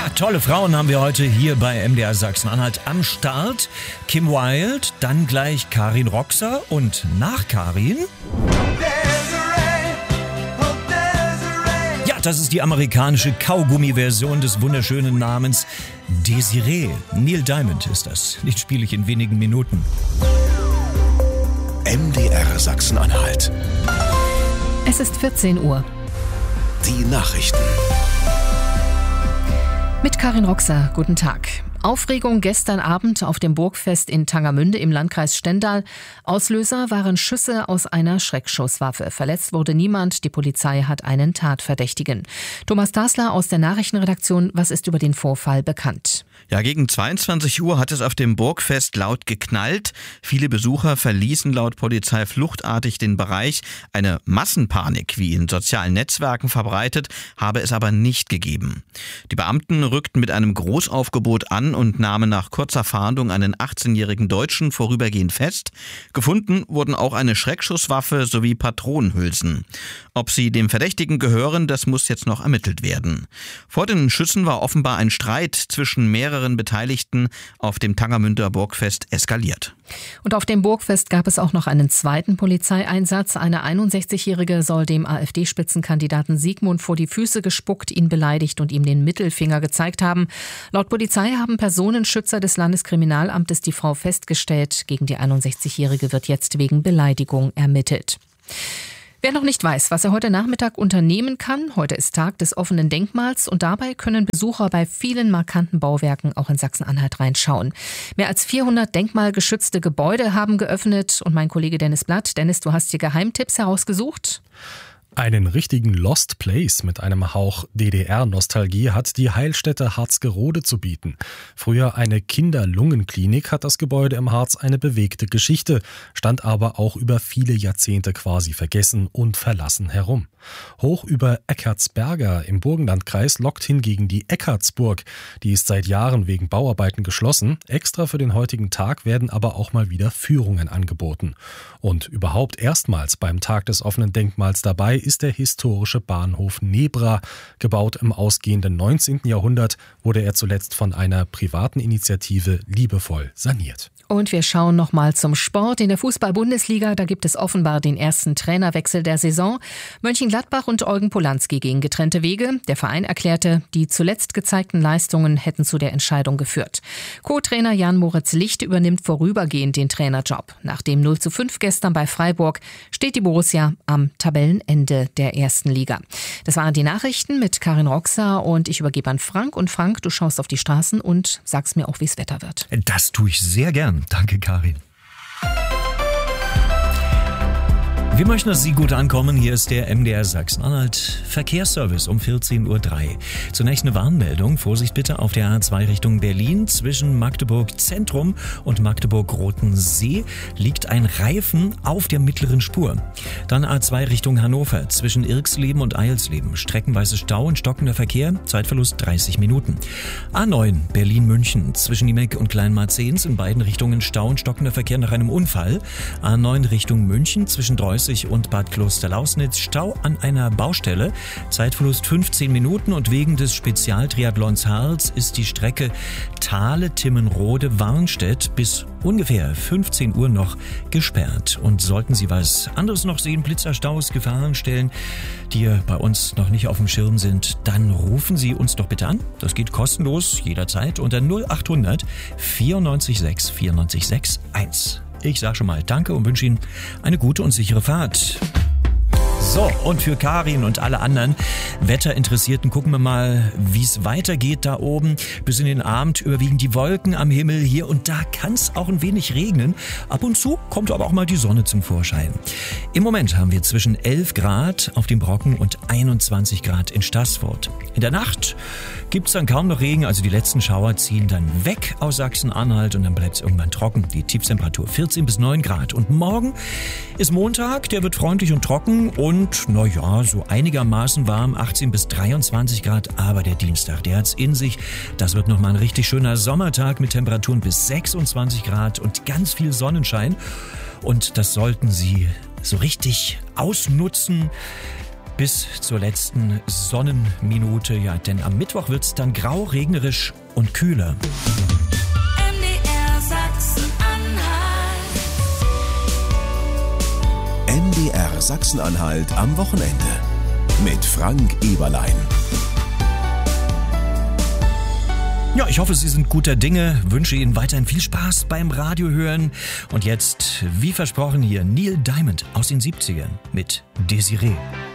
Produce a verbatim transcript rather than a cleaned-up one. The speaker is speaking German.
Ja, tolle Frauen haben wir heute hier bei M D R Sachsen-Anhalt am Start. Kim Wilde, dann gleich Karin Roxer und nach Karin... Ja, das ist die amerikanische Kaugummi-Version des wunderschönen Namens Desiree. Neil Diamond ist das. Den spiele ich in wenigen Minuten. M D R Sachsen-Anhalt. Es ist vierzehn Uhr. Die Nachrichten. Mit Karin Roxer, guten Tag. Aufregung gestern Abend auf dem Burgfest in Tangermünde im Landkreis Stendal. Auslöser waren Schüsse aus einer Schreckschusswaffe. Verletzt wurde niemand. Die Polizei hat einen Tatverdächtigen. Thomas Tasler aus der Nachrichtenredaktion. Was ist über den Vorfall bekannt? Ja, gegen zweiundzwanzig Uhr hat es auf dem Burgfest laut geknallt. Viele Besucher verließen laut Polizei fluchtartig den Bereich. Eine Massenpanik, wie in sozialen Netzwerken verbreitet, habe es aber nicht gegeben. Die Beamten rückten mit einem Großaufgebot an und nahmen nach kurzer Fahndung einen achtzehnjährigen Deutschen vorübergehend fest. Gefunden wurden auch eine Schreckschusswaffe sowie Patronenhülsen. Ob sie dem Verdächtigen gehören, das muss jetzt noch ermittelt werden. Vor den Schüssen war offenbar ein Streit zwischen mehreren Beteiligten auf dem Tangermünder Burgfest eskaliert. Und auf dem Burgfest gab es auch noch einen zweiten Polizeieinsatz. Eine einundsechzigjährige soll dem AfD-Spitzenkandidaten Sigmund vor die Füße gespuckt, ihn beleidigt und ihm den Mittelfinger gezeigt haben. Laut Polizei haben Personenschützer des Landeskriminalamtes die Frau festgestellt. Gegen die einundsechzigjährige wird jetzt wegen Beleidigung ermittelt. Wer noch nicht weiß, was er heute Nachmittag unternehmen kann, heute ist Tag des offenen Denkmals und dabei können Besucher bei vielen markanten Bauwerken auch in Sachsen-Anhalt reinschauen. Mehr als vierhundert denkmalgeschützte Gebäude haben geöffnet und mein Kollege Dennis Blatt. Dennis, du hast dir Geheimtipps herausgesucht? Einen richtigen Lost Place mit einem Hauch D D R-Nostalgie hat die Heilstätte Harzgerode zu bieten. Früher eine Kinderlungenklinik hat das Gebäude im Harz eine bewegte Geschichte, stand aber auch über viele Jahrzehnte quasi vergessen und verlassen herum. Hoch über Eckartsberger im Burgenlandkreis lockt hingegen die Eckartsburg. Die ist seit Jahren wegen Bauarbeiten geschlossen. Extra für den heutigen Tag werden aber auch mal wieder Führungen angeboten. Und überhaupt erstmals beim Tag des offenen Denkmals dabei ist der historische Bahnhof Nebra. Gebaut im ausgehenden neunzehnten Jahrhundert, wurde er zuletzt von einer privaten Initiative liebevoll saniert. Und wir schauen noch mal zum Sport. In der Fußball-Bundesliga, da gibt es offenbar den ersten Trainerwechsel der Saison. Mönchengladbach und Eugen Polanski gehen getrennte Wege. Der Verein erklärte, die zuletzt gezeigten Leistungen hätten zu der Entscheidung geführt. Co-Trainer Jan-Moritz Licht übernimmt vorübergehend den Trainerjob. Nach dem null zu fünf gestern bei Freiburg steht die Borussia am Tabellenende der ersten Liga. Das waren die Nachrichten mit Karin Roxer und ich übergebe an Frank. Und Frank, du schaust auf die Straßen und sagst mir auch, wie es Wetter wird. Das tue ich sehr gern. Danke, Karin. Wir möchten, dass Sie gut ankommen. Hier ist der M D R Sachsen-Anhalt Verkehrsservice um vierzehn Uhr drei. Zunächst eine Warnmeldung. Vorsicht bitte auf der A zwei Richtung Berlin. Zwischen Magdeburg Zentrum und Magdeburg-Rotensee liegt ein Reifen auf der mittleren Spur. Dann A zwei Richtung Hannover. Zwischen Irxleben und Eilsleben. Streckenweise Stau und stockender Verkehr. Zeitverlust dreißig Minuten. A neun Berlin-München. Zwischen Niemek und Kleinmarzens in beiden Richtungen Stau und stockender Verkehr nach einem Unfall. A neun Richtung München. Zwischen Dreußig und Bad Klosterlausnitz Stau an einer Baustelle. Zeitverlust fünfzehn Minuten und wegen des Spezialtriathlons Harz ist die Strecke Thale-Timmenrode-Warnstedt bis ungefähr fünfzehn Uhr noch gesperrt. Und sollten Sie was anderes noch sehen, Blitzerstaus, Gefahrenstellen, die bei uns noch nicht auf dem Schirm sind, dann rufen Sie uns doch bitte an. Das geht kostenlos jederzeit unter null acht hundert vierundneunzig sechs vierundneunzig sechs eins. Ich sage schon mal Danke und wünsche Ihnen eine gute und sichere Fahrt. So, und für Karin und alle anderen Wetterinteressierten gucken wir mal, wie es weitergeht da oben. Bis in den Abend überwiegen die Wolken am Himmel. Hier und da kann es auch ein wenig regnen. Ab und zu kommt aber auch mal die Sonne zum Vorschein. Im Moment haben wir zwischen elf Grad auf dem Brocken und einundzwanzig Grad in Staßfurt. In der Nacht gibt es dann kaum noch Regen, also die letzten Schauer ziehen dann weg aus Sachsen-Anhalt und dann bleibt es irgendwann trocken. Die Tiefstemperatur vierzehn bis neun Grad. Und morgen ist Montag, der wird freundlich und trocken und na ja, so einigermaßen warm, achtzehn bis dreiundzwanzig Grad. Aber der Dienstag, der hat's in sich. Das wird nochmal ein richtig schöner Sommertag mit Temperaturen bis sechsundzwanzig Grad und ganz viel Sonnenschein. Und das sollten Sie so richtig ausnutzen. bis zur letzten Sonnenminute. Ja, denn am Mittwoch wird es dann grau, regnerisch und kühler. M D R Sachsen-Anhalt. M D R Sachsen-Anhalt am Wochenende mit Frank Eberlein. Ja, ich hoffe, Sie sind guter Dinge, wünsche Ihnen weiterhin viel Spaß beim Radiohören. Und jetzt, wie versprochen, hier Neil Diamond aus den siebzigern mit Desiree.